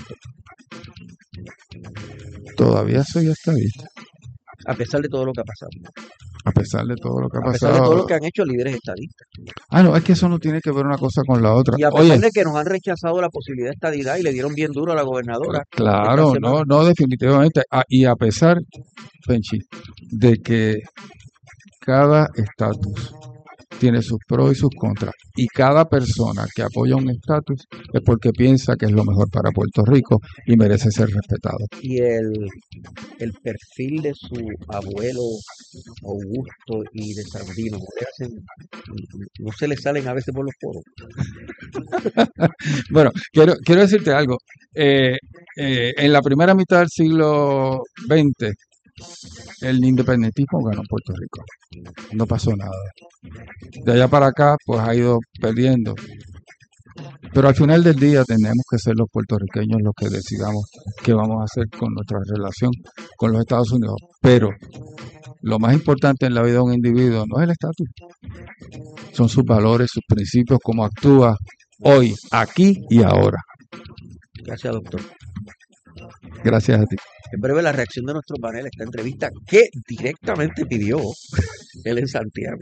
F: Todavía soy estadista,
B: A pesar de todo lo que ha pasado.
F: a pesar de todo lo que ha
B: A pesar de todo
F: pasado.
B: lo que han hecho líderes estadistas.
F: No, es que eso no tiene que ver una cosa con la otra.
B: Y a pesar
F: Oye,
B: de que nos han rechazado la posibilidad de estadidad y le dieron bien duro a la gobernadora.
F: claro,
B: esta semana.
F: no, definitivamente. Y a pesar, Penchi, de que cada estatus tiene sus pros y sus contras, y cada persona que apoya un estatus es porque piensa que es lo mejor para Puerto Rico y merece ser respetado.
B: Y el perfil de su abuelo Augusto y de Sandino, no se le salen a veces por los poros.
F: Bueno, quiero decirte algo. En la primera mitad del siglo XX, el independentismo ganó en Puerto Rico. No pasó nada. De allá para acá, pues ha ido perdiendo. Pero al final del día tenemos que ser los puertorriqueños los que decidamos qué vamos a hacer con nuestra relación con los Estados Unidos. Pero lo más importante en la vida de un individuo no es el estatus. Son sus valores, sus principios, cómo actúa hoy, aquí y ahora.
B: Gracias, doctor.
F: Gracias a ti.
B: En breve la reacción de nuestro panel a esta entrevista que directamente pidió él en Santiago.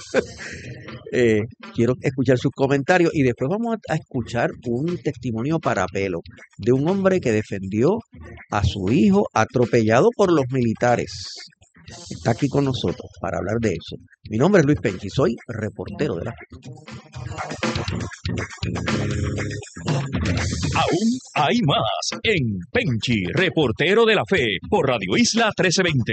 B: Quiero escuchar sus comentarios y después vamos a escuchar un testimonio para pelo de un hombre que defendió a su hijo atropellado por los militares. Está aquí con nosotros para hablar de eso. Mi nombre es Luis Penchi, soy reportero de la Fe.
E: Aún hay más en Penchi, reportero de la Fe, por Radio Isla 1320.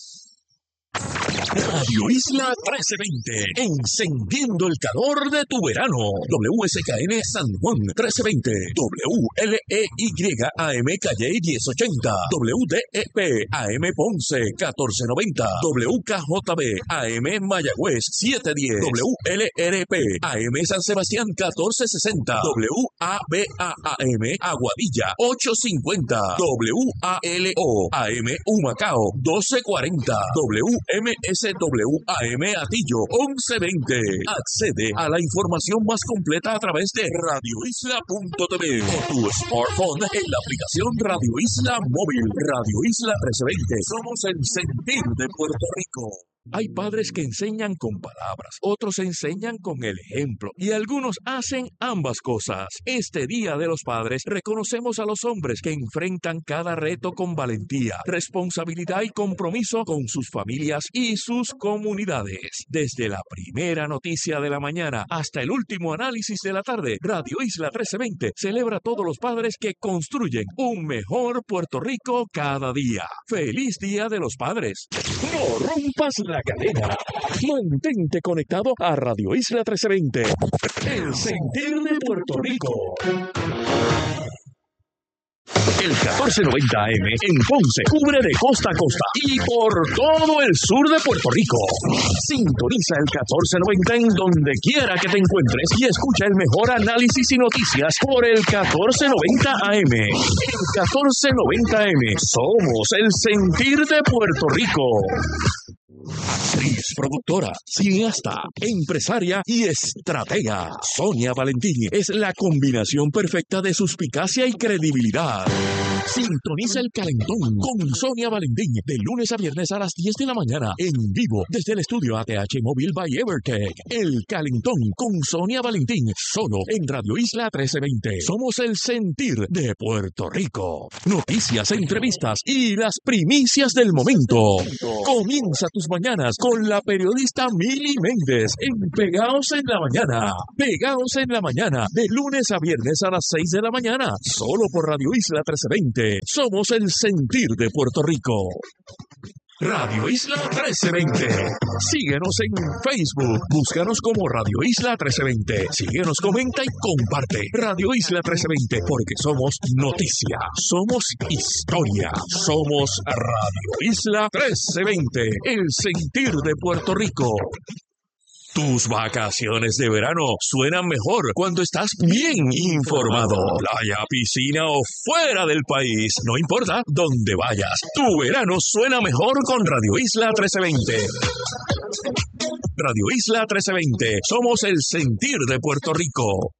E: Radio Isla 1320, encendiendo el calor de tu verano. WSKN San Juan 1320, WLEY AM Calle 1080, WDEP AM Ponce 1490, WKJB AM Mayagüez 710, WLRP AM San Sebastián 1460, WABA AM Aguadilla 850, WALO AM Humacao 1240, MSWAM Atillo 1120. Accede a la información más completa a través de radioisla.tv o tu smartphone en la aplicación Radio Isla Móvil. Radio Isla 1320. Somos el sentir de Puerto Rico. Hay padres que enseñan con palabras, otros enseñan con el ejemplo y algunos hacen ambas cosas. Este Día de los Padres reconocemos a los hombres que enfrentan cada reto con valentía, responsabilidad y compromiso con sus familias y sus comunidades. Desde la primera noticia de la mañana hasta el último análisis de la tarde, Radio Isla 1320 celebra a todos los padres que construyen un mejor Puerto Rico cada día. ¡Feliz Día de los Padres! ¡No rompas la cadena! Mantente conectado a Radio Isla 1320, el sentir de Puerto Rico. El 1490 AM en Ponce cubre de costa a costa y por todo el sur de Puerto Rico. Sintoniza el 1490 en donde quiera que te encuentres y escucha el mejor análisis y noticias por el 1490 AM. El 1490 AM somos el sentir de Puerto Rico. Actriz, productora, cineasta, empresaria y estratega. Sonia Valentín es la combinación perfecta de suspicacia y credibilidad. Sintoniza el Calentón con Sonia Valentín de lunes a viernes a las 10 de la mañana en vivo desde el estudio ATH Móvil by Evertech. El Calentón con Sonia Valentín solo en Radio Isla 1320. Somos el sentir de Puerto Rico. Noticias, entrevistas y las primicias del momento. Comienza tus mañanas con la periodista Mili Méndez en Pegaos en la Mañana. Pegaos en la Mañana de lunes a viernes a las 6 de la mañana solo por Radio Isla 1320. Somos el sentir de Puerto Rico. Radio Isla 1320. Síguenos en Facebook. Búscanos como Radio Isla 1320. Síguenos, comenta y comparte. Radio Isla 1320, porque somos noticia, somos historia, somos Radio Isla 1320, el sentir de Puerto Rico. Tus vacaciones de verano suenan mejor cuando estás bien informado. Playa, piscina o fuera del país, no importa dónde vayas. Tu verano suena mejor con Radio Isla 1320. Radio Isla 1320. Somos el sentir de Puerto Rico.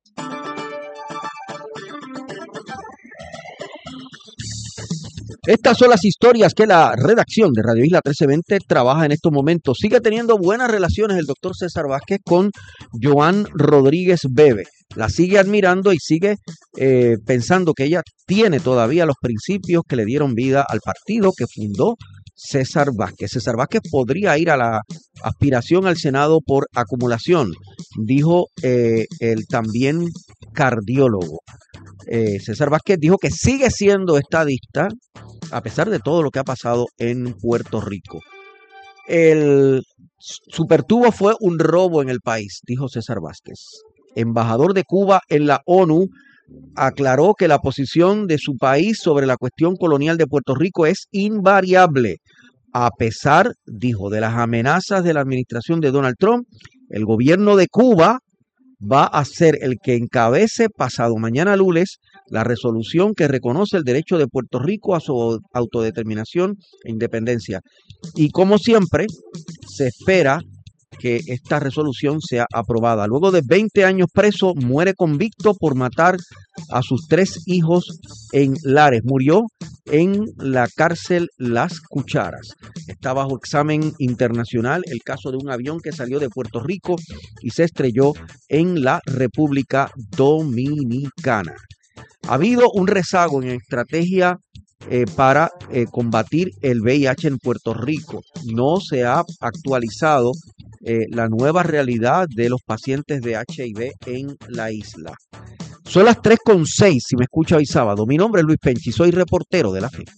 B: Estas son las historias que la redacción de Radio Isla 1320 trabaja en estos momentos. Sigue teniendo buenas relaciones el doctor César Vázquez con Joan Rodríguez Bebe. La sigue admirando y sigue pensando que ella tiene todavía los principios que le dieron vida al partido que fundó César Vázquez. César Vázquez podría ir a la aspiración al Senado por acumulación, dijo el también cardiólogo. César Vázquez dijo que sigue siendo estadista a pesar de todo lo que ha pasado en Puerto Rico. El supertubo fue un robo en el país, dijo César Vázquez. Embajador de Cuba en la ONU aclaró que la posición de su país sobre la cuestión colonial de Puerto Rico es invariable. A pesar, dijo, de las amenazas de la administración de Donald Trump, el gobierno de Cuba va a ser el que encabece pasado mañana lunes la resolución que reconoce el derecho de Puerto Rico a su autodeterminación e independencia. Y como siempre, se espera que esta resolución sea aprobada. Luego de 20 años preso, muere convicto por matar a sus 3 hijos en Lares. Murió en la cárcel Las Cucharas. Está bajo examen internacional el caso de un avión que salió de Puerto Rico y se estrelló en la República Dominicana. Ha habido un rezago en estrategia para combatir el VIH en Puerto Rico. No se ha actualizado la nueva realidad de los pacientes de HIV en la isla. Son las 3:06, si me escucha hoy sábado. Mi nombre es Luis Penchi, soy reportero de la fe.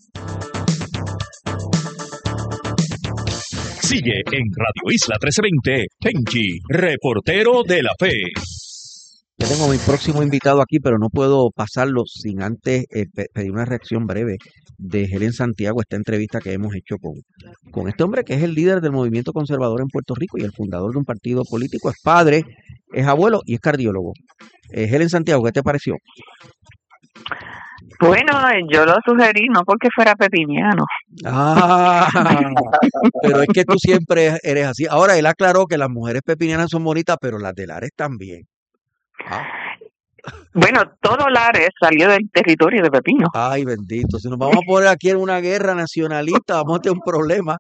E: Sigue en Radio Isla 1320, Penchi, reportero de la fe.
B: Yo tengo mi próximo invitado aquí, pero no puedo pasarlo sin antes pedir una reacción breve de Helen Santiago, esta entrevista que hemos hecho con este hombre que es el líder del movimiento conservador en Puerto Rico y el fundador de un partido político, es padre, es abuelo y es cardiólogo. Helen Santiago, ¿qué te pareció?
C: Bueno, yo lo sugerí no porque fuera pepiniano.
B: Ah, pero es que tú siempre eres así. Ahora, él aclaró que las mujeres pepinianas son bonitas, pero las de Lares también. Ah.
C: Bueno, todo Lares salió del territorio de Pepino.
B: Ay, bendito. Si nos vamos a poner aquí en una guerra nacionalista, vamos a tener un problema.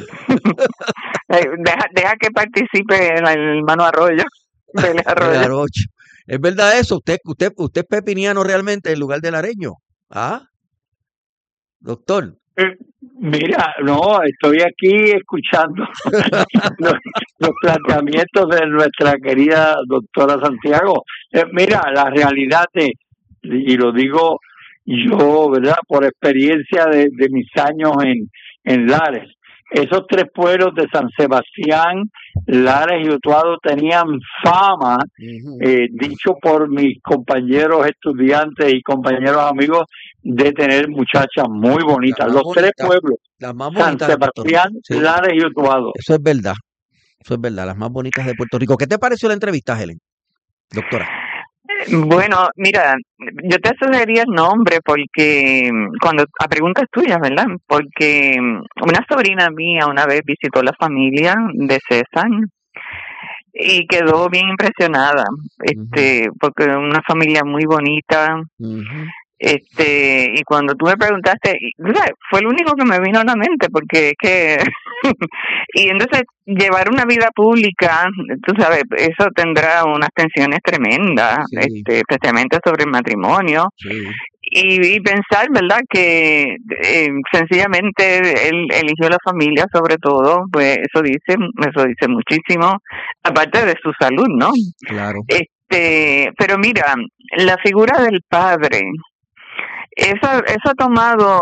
C: Deja que participe el hermano Arroyo.
B: Arroyo. ¿Es verdad eso? ¿Usted es pepiniano realmente en lugar de lareño? ¿Ah? Doctor.
D: Mira, no, estoy aquí escuchando los planteamientos de nuestra querida doctora Santiago. Mira, la realidad y lo digo yo, ¿verdad? Por experiencia de mis años en Lares. Esos 3 pueblos de San Sebastián, Lares y Utuado tenían fama, dicho por mis compañeros estudiantes y compañeros amigos, de tener muchachas muy bonitas. Los 3 pueblos, San Sebastián, sí. Lares y Utuado.
B: Eso es verdad, las más bonitas de Puerto Rico. ¿Qué te pareció la entrevista, Helen? Doctora.
C: Bueno, mira, yo te sugeriría el nombre porque a preguntas tuyas, ¿verdad? Porque una sobrina mía una vez visitó la familia de César y quedó bien impresionada, porque una familia muy bonita, Y cuando tú me preguntaste, fue lo único que me vino a la mente, porque es que y entonces llevar una vida pública, tú sabes, eso tendrá unas tensiones tremendas,
B: Sí.
C: especialmente sobre el matrimonio.
B: Sí.
C: Y pensar, ¿verdad?, que sencillamente él eligió la familia sobre todo, pues eso dice muchísimo, aparte de su salud, ¿no?
B: Claro.
C: Pero mira, la figura del padre, eso ha tomado